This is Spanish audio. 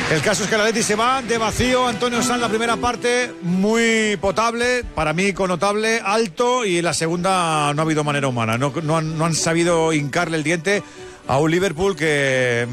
El caso es que el Atleti se va de vacío. Antonio Sanz, la primera parte muy potable, para mí connotable, alto, y en la segunda no ha habido manera humana. No han sabido hincarle el diente a un Liverpool que